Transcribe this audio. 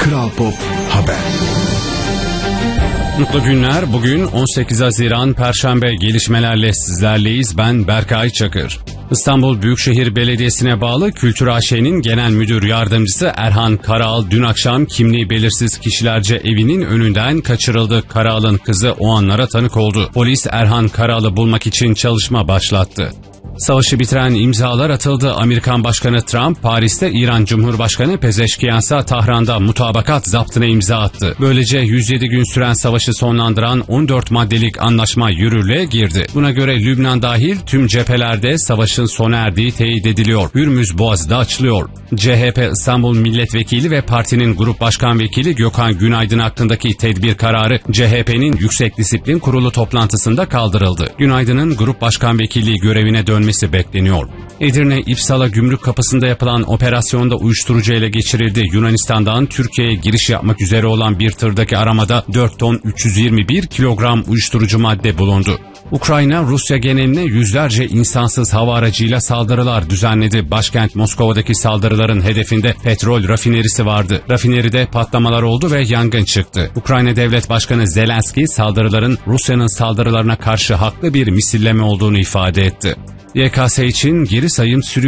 Kral Pop Haber. Mutlu günler. Bugün 18 Haziran Perşembe, gelişmelerle sizlerleyiz. Ben Berkay Çakır. İstanbul Büyükşehir Belediyesi'ne bağlı Kültür AŞ'nin Genel Müdür Yardımcısı Erhan Karaal dün akşam kimliği belirsiz kişilerce evinin önünden kaçırıldı. Karaal'ın kızı o anlara tanık oldu. Polis Erhan Karaal'ı bulmak için çalışma başlattı. Savaşı bitiren imzalar atıldı. Amerikan Başkanı Trump, Paris'te İran Cumhurbaşkanı Pezeşkiyan'sa Tahran'da mutabakat zaptına imza attı. Böylece 107 gün süren savaşı sonlandıran 14 maddelik anlaşma yürürlüğe girdi. Buna göre Lübnan dahil tüm cephelerde savaşın sona erdiği teyit ediliyor. Hürmüz Boğazı da açılıyor. CHP İstanbul Milletvekili ve partinin Grup Başkan Vekili Gökhan Günaydın hakkındaki tedbir kararı CHP'nin Yüksek Disiplin Kurulu toplantısında kaldırıldı. Günaydın'ın Grup Başkan Vekilliği görevine dönmesi bekleniyor. Edirne İpsala gümrük kapısında yapılan operasyonda uyuşturucu ele geçirildi. Yunanistan'dan Türkiye'ye giriş yapmak üzere olan bir tırdaki aramada 4 ton 321 kilogram uyuşturucu madde bulundu. Ukrayna, Rusya geneline yüzlerce insansız hava aracıyla saldırılar düzenledi. Başkent Moskova'daki saldırıların hedefinde petrol rafinerisi vardı. Rafineride patlamalar oldu ve yangın çıktı. Ukrayna Devlet Başkanı Zelenski, saldırıların Rusya'nın saldırılarına karşı haklı bir misilleme olduğunu ifade etti. YKS için geri sayım sürüyor.